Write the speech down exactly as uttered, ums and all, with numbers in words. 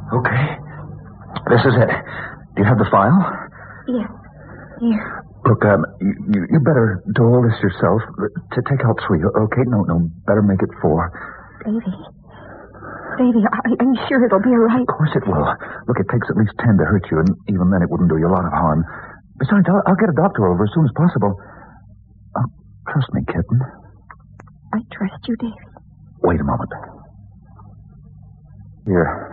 Okay. This is it. Do you have the file? Yes. Here. Look, um, you, you better do all this yourself. To take out three, okay? No, no, better make it four. Davy. Davy, are, are you sure it'll be all right? Of course it will. Look, it takes at least ten to hurt you, and even then it wouldn't do you a lot of harm. Besides, I'll, I'll get a doctor over as soon as possible. Oh, trust me, kitten. I trust you, Davy. Wait a moment. Here.